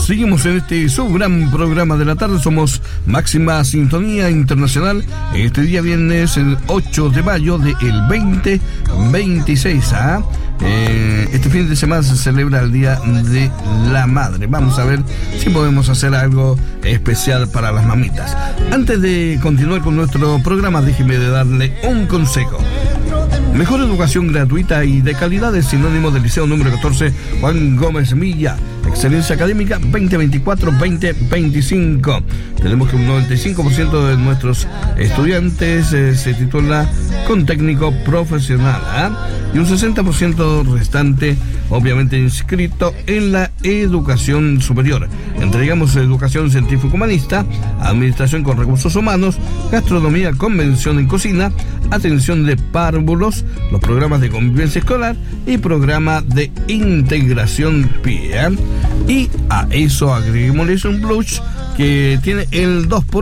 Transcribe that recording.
Seguimos en este su gran programa de la tarde. Somos Máxima Sintonía Internacional. Este día viernes, el 8 de mayo del 2026. Este fin de semana se celebra el Día de la Madre. Vamos a ver si podemos hacer algo especial para las mamitas. Antes de continuar con nuestro programa, déjeme de darle un consejo. Mejor educación gratuita y de calidad es sinónimo del Liceo número 14 Juan Gómez Milla. Excelencia académica 2024-2025. Tenemos que un 95% de nuestros estudiantes se titula con técnico profesional, y un 60% restante obviamente inscrito en la educación superior. Entregamos educación científico-humanista, administración con recursos humanos, gastronomía, convención en cocina, atención de párvulos, los programas de convivencia escolar y programa de integración PIE. Y a eso agreguémosles un plus que tiene el 2x1